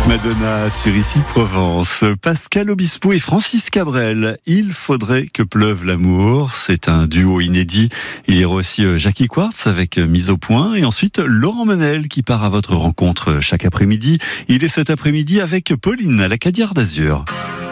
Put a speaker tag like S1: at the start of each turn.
S1: Madonna sur Ici Provence. Pascal Obispo et Francis Cabrel. Il faudrait que pleuve l'amour. C'est un duo inédit. Il y aura aussi Jackie Quartz avec Mise au point. Et ensuite, Laurent Menel qui part à votre rencontre chaque après-midi. Il est cet après-midi avec Pauline à la Cadière d'Azur.